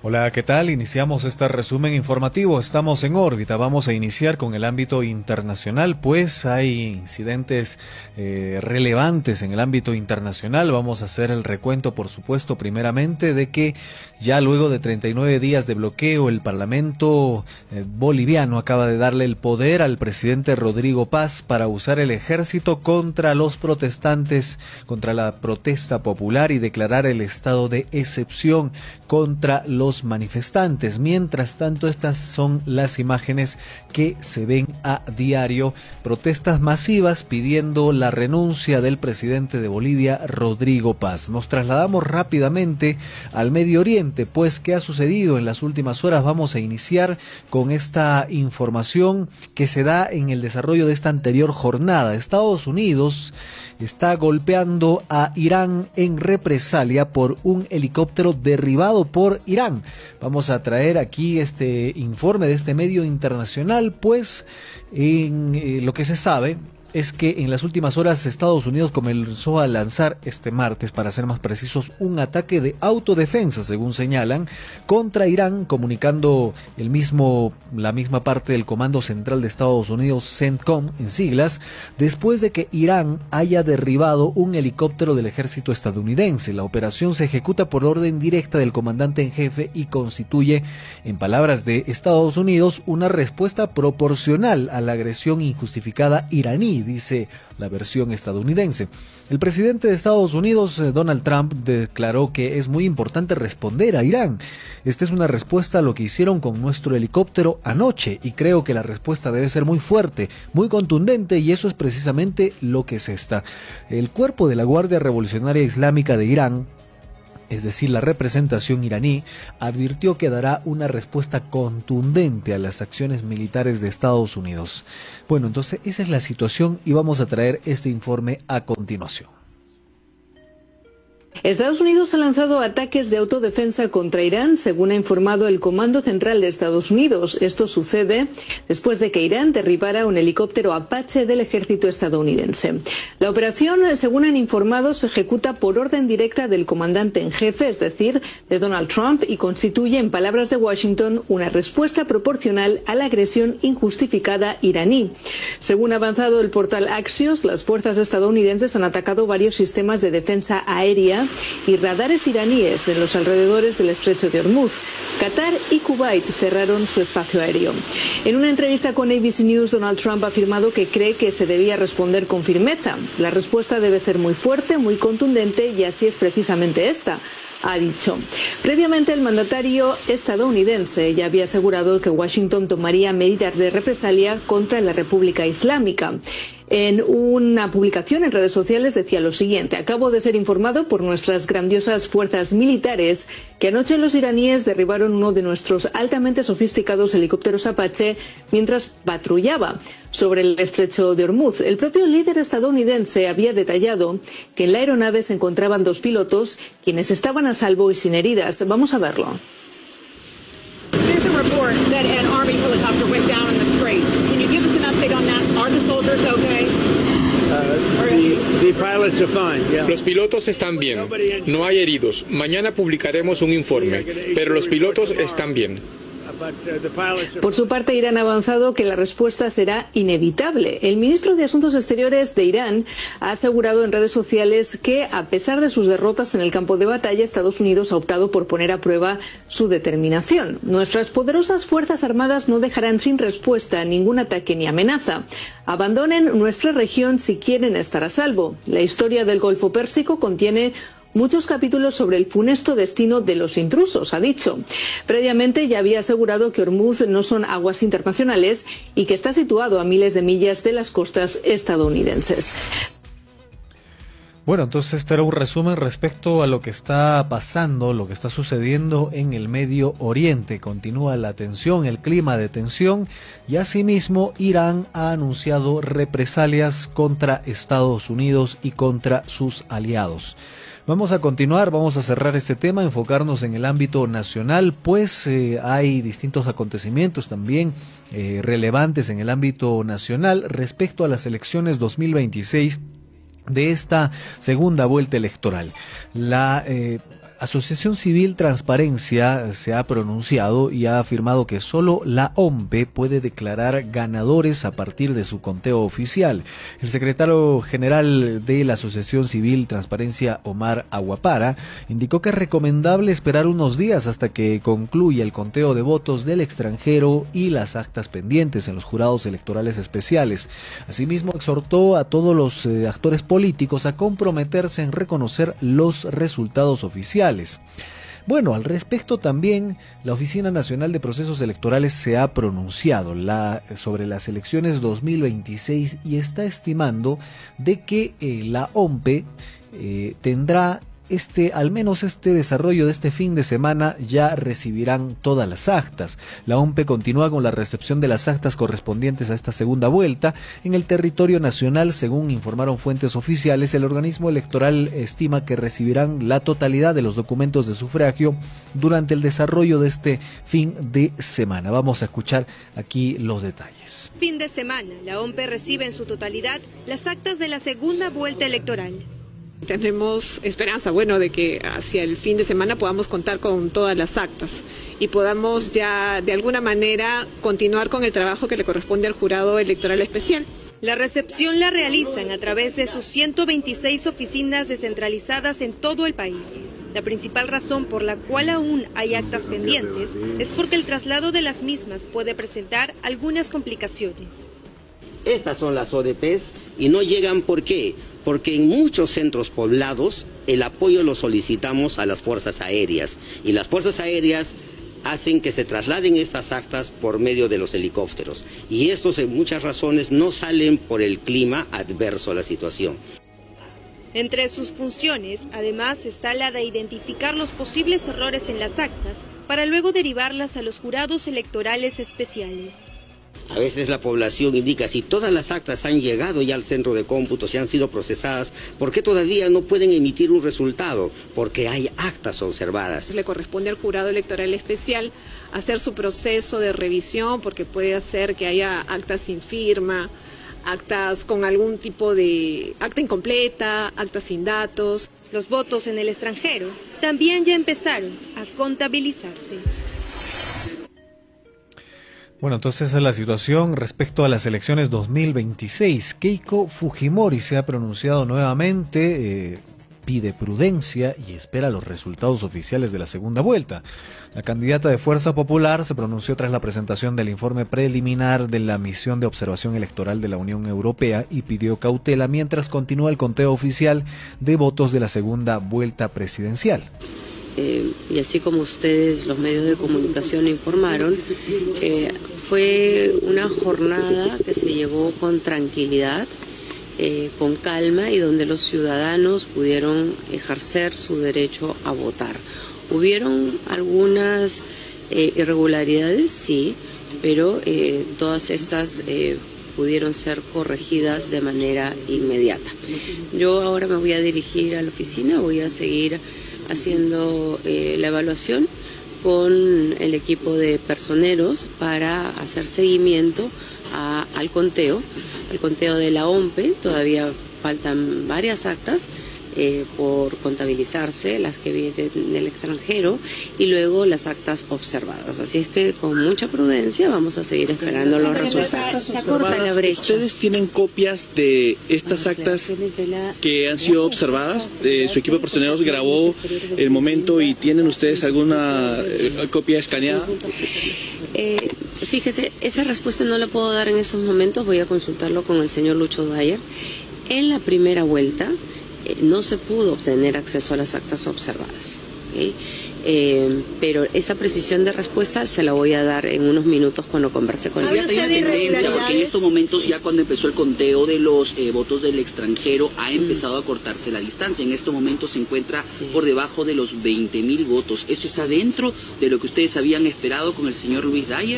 Hola, ¿qué tal? Iniciamos este resumen informativo. Estamos en órbita. Vamos a iniciar con el ámbito internacional, pues hay incidentes relevantes en el ámbito internacional. Vamos a hacer el recuento, por supuesto, primeramente de que ya luego de 39 días de bloqueo, el Parlamento boliviano acaba de darle el poder al presidente Rodrigo Paz para usar el ejército contra los protestantes, contra la protesta popular y declarar el estado de excepción contra los manifestantes. Mientras tanto, estas son las imágenes que se ven a diario: protestas masivas pidiendo la renuncia del presidente de Bolivia, Rodrigo Paz. Nos trasladamos rápidamente al Medio Oriente, pues ¿qué ha sucedido en las últimas horas? Vamos a iniciar con esta información que se da en el desarrollo de esta anterior jornada. Estados Unidos está golpeando a Irán en represalia por un helicóptero derribado por Irán. Vamos a traer aquí este informe de este medio internacional, pues en lo que se sabe es que en las últimas horas Estados Unidos comenzó a lanzar este martes, para ser más precisos, un ataque de autodefensa, según señalan, contra Irán, comunicando la misma parte del Comando Central de Estados Unidos, CENTCOM en siglas, después de que Irán haya derribado un helicóptero del ejército estadounidense. La operación se ejecuta por orden directa del comandante en jefe y constituye, en palabras de Estados Unidos, una respuesta proporcional a la agresión injustificada iraní, dice la versión estadounidense. El presidente de Estados Unidos, Donald Trump, declaró que es muy importante responder a Irán. Esta es una respuesta a lo que hicieron con nuestro helicóptero anoche, y creo que la respuesta debe ser muy fuerte, muy contundente, y eso es precisamente lo que se está. El cuerpo de la Guardia Revolucionaria Islámica de Irán, es decir, la representación iraní, advirtió que dará una respuesta contundente a las acciones militares de Estados Unidos. Bueno, entonces esa es la situación y vamos a traer este informe a continuación. Estados Unidos ha lanzado ataques de autodefensa contra Irán, según ha informado el Comando Central de Estados Unidos. Esto sucede después de que Irán derribara un helicóptero Apache del ejército estadounidense. La operación, según han informado, se ejecuta por orden directa del comandante en jefe, es decir, de Donald Trump, y constituye, en palabras de Washington, una respuesta proporcional a la agresión injustificada iraní. Según ha avanzado el portal Axios, las fuerzas estadounidenses han atacado varios sistemas de defensa aérea y radares iraníes en los alrededores del estrecho de Hormuz. Qatar y Kuwait cerraron su espacio aéreo. En una entrevista con ABC News, Donald Trump ha afirmado que cree que se debía responder con firmeza. La respuesta debe ser muy fuerte, muy contundente, y así es precisamente esta, ha dicho. Previamente, el mandatario estadounidense ya había asegurado que Washington tomaría medidas de represalia contra la República Islámica. En una publicación en redes sociales decía lo siguiente: acabo de ser informado por nuestras grandiosas fuerzas militares que anoche los iraníes derribaron uno de nuestros altamente sofisticados helicópteros Apache mientras patrullaba sobre el estrecho de Hormuz. El propio líder estadounidense había detallado que en la aeronave se encontraban 2 pilotos, quienes estaban a salvo y sin heridas. Vamos a verlo. There's a report that an Army helicopter went down in the Strait. Can you give us an update on that? Are the soldiers okay? The pilots are fine, yeah. Los pilotos están bien. No hay heridos. Mañana publicaremos un informe, pero los pilotos están bien. Por su parte, Irán ha avanzado que la respuesta será inevitable. El ministro de Asuntos Exteriores de Irán ha asegurado en redes sociales que, a pesar de sus derrotas en el campo de batalla, Estados Unidos ha optado por poner a prueba su determinación. Nuestras poderosas Fuerzas Armadas no dejarán sin respuesta ningún ataque ni amenaza. Abandonen nuestra región si quieren estar a salvo. La historia del Golfo Pérsico contiene muchos capítulos sobre el funesto destino de los intrusos, ha dicho. Previamente ya había asegurado que Hormuz no son aguas internacionales y que está situado a miles de millas de las costas estadounidenses. Bueno, entonces este era un resumen respecto a lo que está pasando, lo que está sucediendo en el Medio Oriente. Continúa la tensión, el clima de tensión, y asimismo Irán ha anunciado represalias contra Estados Unidos y contra sus aliados. Vamos a continuar, vamos a cerrar este tema, enfocarnos en el ámbito nacional, pues hay distintos acontecimientos también relevantes en el ámbito nacional respecto a las elecciones 2026 de esta segunda vuelta electoral. Asociación Civil Transparencia se ha pronunciado y ha afirmado que solo la OMPE puede declarar ganadores a partir de su conteo oficial. El secretario general de la Asociación Civil Transparencia, Omar Aguapara, indicó que es recomendable esperar unos días hasta que concluya el conteo de votos del extranjero y las actas pendientes en los jurados electorales especiales. Asimismo, exhortó a todos los actores políticos a comprometerse en reconocer los resultados oficiales. Bueno, al respecto también la Oficina Nacional de Procesos Electorales se ha pronunciado sobre las elecciones 2026 y está estimando de que la OMPE tendrá al menos este desarrollo de este fin de semana ya recibirán todas las actas. La OMPE continúa con la recepción de las actas correspondientes a esta segunda vuelta. En el territorio nacional, según informaron fuentes oficiales, el organismo electoral estima que recibirán la totalidad de los documentos de sufragio durante el desarrollo de este fin de semana. Vamos a escuchar aquí los detalles. Fin de semana, la OMPE recibe en su totalidad las actas de la segunda vuelta electoral. Tenemos esperanza, de que hacia el fin de semana podamos contar con todas las actas y podamos ya de alguna manera continuar con el trabajo que le corresponde al jurado electoral especial. La recepción la realizan a través de sus 126 oficinas descentralizadas en todo el país. La principal razón por la cual aún hay actas pendientes es porque el traslado de las mismas puede presentar algunas complicaciones. Estas son las ODPs y no llegan, ¿por qué? Porque en muchos centros poblados el apoyo lo solicitamos a las fuerzas aéreas y las fuerzas aéreas hacen que se trasladen estas actas por medio de los helicópteros y estos en muchas razones no salen por el clima adverso a la situación. Entre sus funciones, además, está la de identificar los posibles errores en las actas para luego derivarlas a los jurados electorales especiales. A veces la población indica, si todas las actas han llegado ya al centro de cómputo, si han sido procesadas, ¿por qué todavía no pueden emitir un resultado? Porque hay actas observadas. Le corresponde al jurado electoral especial hacer su proceso de revisión, porque puede hacer que haya actas sin firma, actas con algún tipo de acta incompleta, actas sin datos. Los votos en el extranjero también ya empezaron a contabilizarse. Bueno, entonces esa es la situación respecto a las elecciones 2026. Keiko Fujimori se ha pronunciado nuevamente, pide prudencia y espera los resultados oficiales de la segunda vuelta. La candidata de Fuerza Popular se pronunció tras la presentación del informe preliminar de la misión de observación electoral de la Unión Europea y pidió cautela mientras continúa el conteo oficial de votos de la segunda vuelta presidencial. Y así como ustedes, los medios de comunicación, informaron, fue una jornada que se llevó con tranquilidad, con calma y donde los ciudadanos pudieron ejercer su derecho a votar. Hubieron algunas irregularidades, sí, pero todas estas pudieron ser corregidas de manera inmediata. Yo ahora me voy a dirigir a la oficina, voy a seguir haciendo la evaluación con el equipo de personeros para hacer seguimiento al conteo de la OMPE. Todavía faltan varias actas por contabilizarse, las que vienen del extranjero y luego las actas observadas. Así es que con mucha prudencia vamos a seguir esperando los resultados. Se acorta la brecha. ¿Ustedes tienen copias de estas actas que han sido observadas? ¿Su equipo de personeros grabó el momento y tienen ustedes alguna copia escaneada? Fíjese, esa respuesta no la puedo dar en esos momentos, voy a consultarlo con el señor Lucho Dyer. En la primera vuelta no se pudo obtener acceso a las actas observadas, ¿okay? Pero esa precisión de respuesta se la voy a dar en unos minutos cuando converse con él. Hay una tendencia, porque en estos momentos, ya cuando empezó el conteo de los votos del extranjero, ha empezado a cortarse la distancia. En estos momentos se encuentra por debajo de los 20.000 votos. ¿Esto está dentro de lo que ustedes habían esperado con el señor Luis Dyer?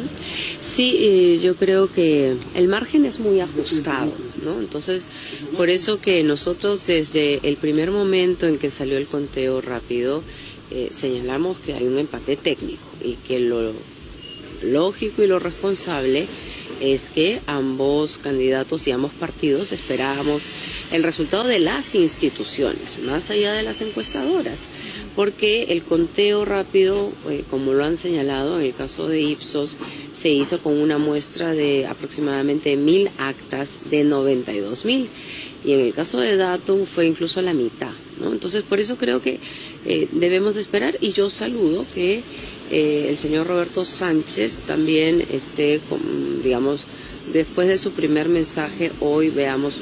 Sí, yo creo que el margen es muy ajustado, ¿no? Entonces, por eso que nosotros desde el primer momento en que salió el conteo rápido, señalamos que hay un empate técnico y que lo lógico y lo responsable es que ambos candidatos y ambos partidos esperábamos el resultado de las instituciones, más allá de las encuestadoras, porque el conteo rápido, como lo han señalado, en el caso de Ipsos, se hizo con una muestra de aproximadamente 1.000 actas de 92.000, y en el caso de Datum fue incluso la mitad, ¿no? Entonces, por eso creo que debemos de esperar, y yo saludo que el señor Roberto Sánchez también esté, digamos, después de su primer mensaje, hoy veamos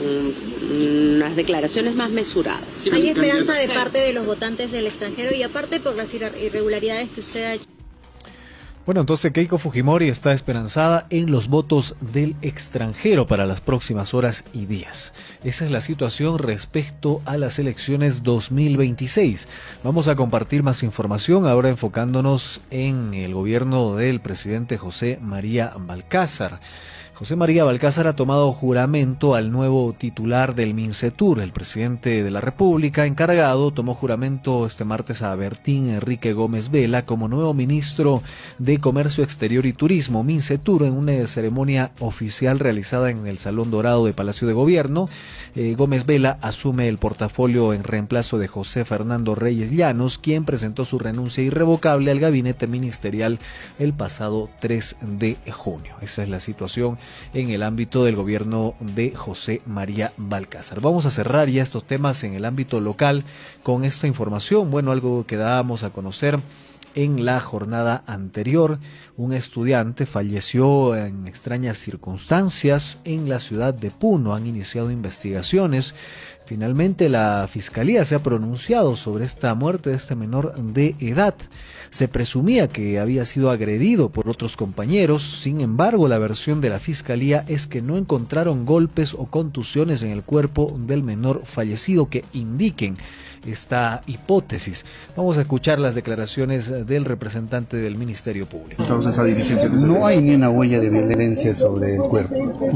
unas declaraciones más mesuradas. ¿Hay esperanza de parte de los votantes del extranjero y aparte por las irregularidades que usted ha hecho? Bueno, entonces Keiko Fujimori está esperanzada en los votos del extranjero para las próximas horas y días. Esa es la situación respecto a las elecciones 2026. Vamos a compartir más información ahora enfocándonos en el gobierno del presidente José María Balcázar. José María Balcázar ha tomado juramento al nuevo titular del Mincetur. El presidente de la República encargado tomó juramento este martes a Bertín Enrique Gómez Vela como nuevo ministro de Comercio Exterior y Turismo, Mincetur, en una ceremonia oficial realizada en el Salón Dorado de Palacio de Gobierno. Gómez Vela asume el portafolio en reemplazo de José Fernando Reyes Llanos, quien presentó su renuncia irrevocable al gabinete ministerial el pasado 3 de junio. Esa es la situación en el ámbito del gobierno de José María Balcázar. Vamos a cerrar ya estos temas en el ámbito local con esta información. Bueno, algo que dábamos a conocer en la jornada anterior. Un estudiante falleció en extrañas circunstancias en la ciudad de Puno. Han iniciado investigaciones. Finalmente la Fiscalía se ha pronunciado sobre esta muerte de este menor de edad. Se presumía que había sido agredido por otros compañeros. Sin embargo, la versión de la Fiscalía es que no encontraron golpes o contusiones en el cuerpo del menor fallecido que indiquen esta hipótesis. Vamos a escuchar las declaraciones del representante del Ministerio Público. Entonces, a diligencia, no hay ni una huella de violencia sobre el cuerpo.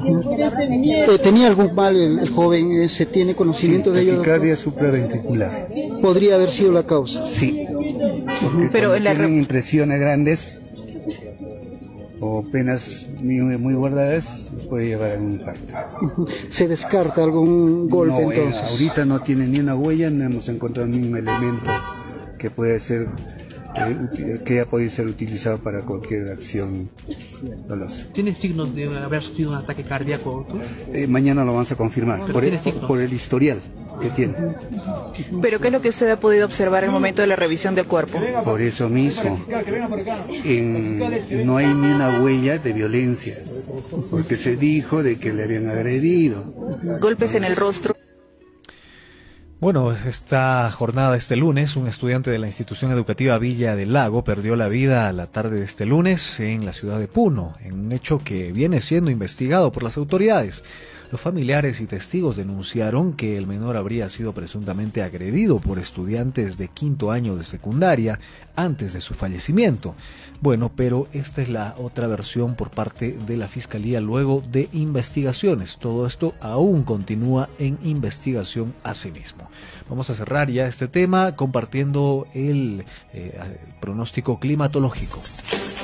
¿Tenía algún mal el joven? ¿Se tiene conocimiento de ello? Taquicardia supraventricular. ¿Podría haber sido la causa? Sí. Pero tienen impresiones grandes o penas muy guardadas, les puede llevar a un infarto. ¿Se descarta algún golpe no, entonces? Ahorita no tiene ni una huella, no hemos encontrado ningún elemento que pueda ser que haya podido ser utilizado para cualquier acción dolosa. ¿Tiene signos de haber sufrido un ataque cardíaco? Mañana lo vamos a confirmar por el historial que tiene. ¿Pero qué es lo que usted ha podido observar en el momento de la revisión del cuerpo? Por eso mismo, no hay ni una huella de violencia, porque se dijo de que le habían agredido. ¿Golpes en el rostro? Bueno, esta jornada este lunes, un estudiante de la institución educativa Villa del Lago perdió la vida a la tarde de este lunes en la ciudad de Puno, en un hecho que viene siendo investigado por las autoridades. Los familiares y testigos denunciaron que el menor habría sido presuntamente agredido por estudiantes de quinto año de secundaria antes de su fallecimiento. Bueno, pero esta es la otra versión por parte de la Fiscalía luego de investigaciones. Todo esto aún continúa en investigación asimismo. Vamos a cerrar ya este tema compartiendo el pronóstico climatológico.